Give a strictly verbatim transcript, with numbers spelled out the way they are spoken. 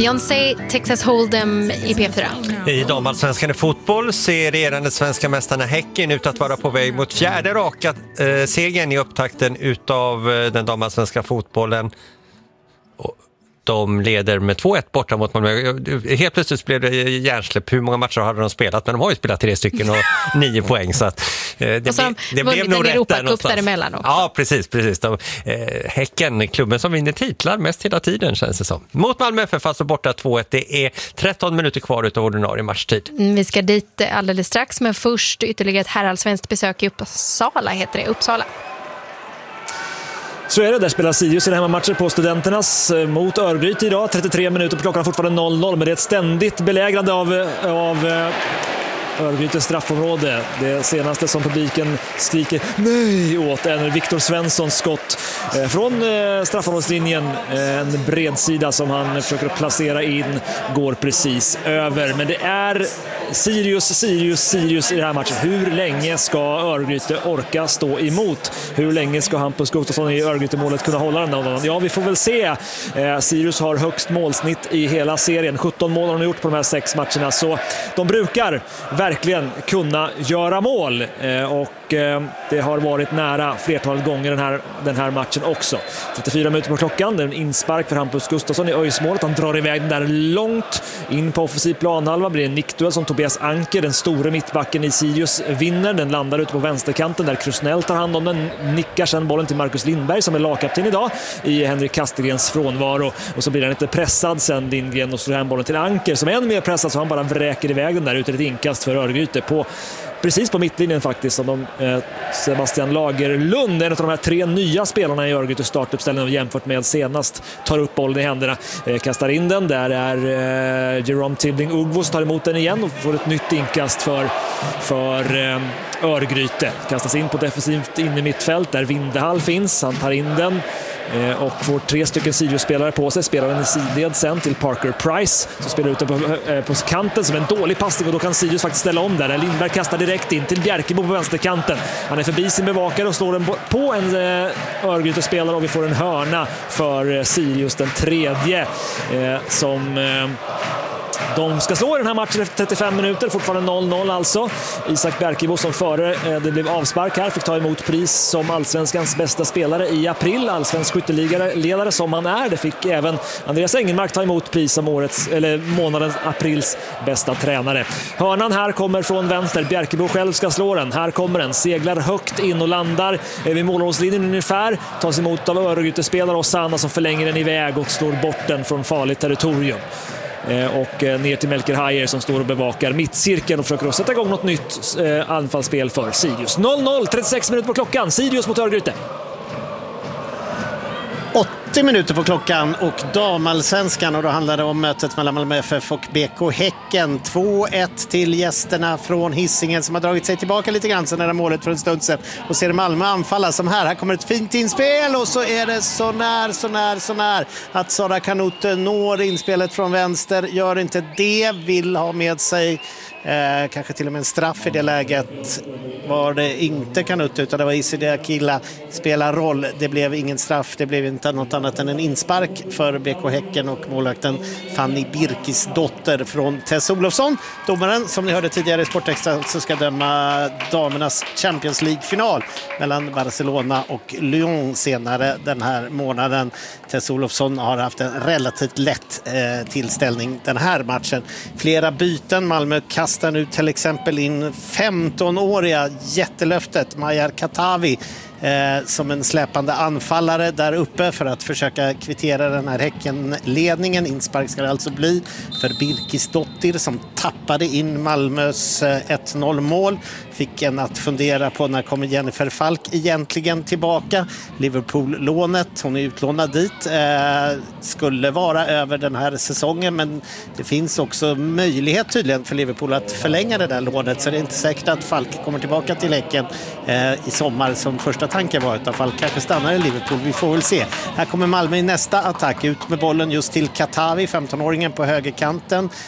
Beyoncé, Texas Hold'em i P fyra. I damallsvenskan i fotboll ser regerande svenska mästarna Häcken ut att vara på väg mot fjärde raka eh, segern i upptakten utav eh, den damallsvenska fotbollen. Och de leder med två ett borta mot Malmö. Helt plötsligt blev det hjärnsläpp. Hur många matcher hade de spelat? Men de har ju spelat tre stycken och nio poäng. Så att, eh, det, och så ble, det blev nog rätt där någonstans. Däremellan också. Ja, precis. precis. De, eh, Häcken, klubben som vinner titlar mest hela tiden, känns det som. Mot Malmö F F, alltså borta två ett. Det är tretton minuter kvar utav ordinarie matchtid. Mm, vi ska dit alldeles strax, men först ytterligare ett herrallsvenskt besök i Uppsala, heter det. Uppsala. Så är det, där spelar Sirius i den här matchen på Studenternas mot Örgryte idag. trettiotre minuter på klockan, fortfarande noll noll, men det är ett ständigt belägrande av, av Örgrytes straffområde. Det senaste som publiken skriker nej åt är Viktor Svenssons skott från straffområdeslinjen. En bredsida som han försöker placera in går precis över. Men det är Sirius, Sirius, Sirius i den här matchen. Hur länge ska Örgryte orka stå emot? Hur länge ska Hampus Gustafsson i Örgryte-målet kunna hålla den där? Ja, vi får väl se. Sirius har högst målsnitt i hela serien. sjutton mål har de gjort på de här sex matcherna. Så de brukar verkligen kunna göra mål. Och det har varit nära flertalet gånger den här, den här matchen också. trettiofyra minuter på klockan. Det är en inspark för Hampus Gustafsson i Öjsmålet. Han drar iväg den där långt in på offensiv planhalva. Blir en nickduell som Tobias Anker, den stora mittbacken i Sirius, vinner. Den landar ute på vänsterkanten där Krusnell tar hand om den. Nickar sedan bollen till Marcus Lindberg som är lagkapten idag i Henrik Kastergrens frånvaro. Och så blir han inte pressad sen Lindgren och slår hem bollen till Anker som är än mer pressad, så han bara vräker iväg den där ut ett inkast för Örgryte på precis på mittlinjen faktiskt, som de, eh, Sebastian Lagerlund, en av de här tre nya spelarna i Örgrytes startuppställning jämfört med senast, tar upp bollen i händerna, eh, kastar in den, där är eh, Jerome Tibling Ugvos tar emot den igen och får ett nytt inkast för, för eh, Örgryte. Kastas in på defensivt in i mittfält där Vindehall finns, han tar in den och får tre stycken Sirius-spelare på sig. Spelar den i sidled sen till Parker Price som spelar ute på, på kanten som en dålig passning, och då kan Sirius faktiskt ställa om där. där Lindberg kastar direkt in till Bjerkebo på vänsterkanten. Han är förbi sin bevakare och slår den på en eh, Örgryte-spelare, och vi får en hörna för Sirius, den tredje eh, som eh, de ska slå i den här matchen efter trettiofem minuter, fortfarande noll noll alltså. Isak Bjerkebo som före det blev avspark här fick ta emot pris som allsvenskans bästa spelare i april, allsvensk skytteligare som han är. Det fick även Andreas Engelmark ta emot pris som årets, eller månadens aprils bästa tränare. Hörnan här kommer från vänster, Bjerkebo själv ska slå den. Här kommer den, seglar högt in och landar vid målhållslinjen ungefär, tas emot av Örgryte-spelare och Sanna som förlänger den iväg och slår bort den från farligt territorium. Och ner till Melker Hajer som står och bevakar mittcirkeln och försöker sätta igång något nytt eh, anfallsspel för Sirius. noll noll, trettiosex minuter på klockan. Sirius mot Örgryte. åttio minuter på klockan och damallsvenskan, och då handlar det om mötet mellan Malmö F F och B K Häcken. två ett till gästerna från Hisingen som har dragit sig tillbaka lite grann sedan det målet för en stund sedan, och ser Malmö anfalla som här. Här kommer ett fint inspel och så är det så när, så när, så när att Sara Kanute når inspelet från vänster, gör inte det, vill ha med sig Eh, kanske till och med en straff i det läget. Var det inte Kanute utan det var Isidi Akila spelar roll. Det blev ingen straff, det blev inte något annat än en inspark för B K Häcken och målvakten Fanny Birkis dotter från Tess Olofsson. Domaren som ni hörde tidigare i Sportextra så ska döma damernas Champions League-final mellan Barcelona och Lyon senare den här månaden. Tess Olofsson har haft en relativt lätt eh, tillställning den här matchen. Flera byten, Malmö kastar nu till exempel in femton-åriga jättelöftet Maja Katavi eh, som en släpande anfallare där uppe för att försöka kvittera den här Häckenledningen. Inspark ska det alltså bli för Birkis Dottir som tappade in Malmös eh, ett noll mål. Fick en att fundera på när kommer Jennifer Falk egentligen tillbaka. Liverpool-lånet, hon är utlånad dit, eh, skulle vara över den här säsongen, men det finns också möjlighet tydligen för Liverpool att förlänga det där lånet, så det är inte säkert att Falk kommer tillbaka till Häcken eh, i sommar som första tanken var, utan Falk kanske stannar i Liverpool, vi får väl se. Här kommer Malmö i nästa attack, ut med bollen just till Katavi, femton-åringen på högerkanten,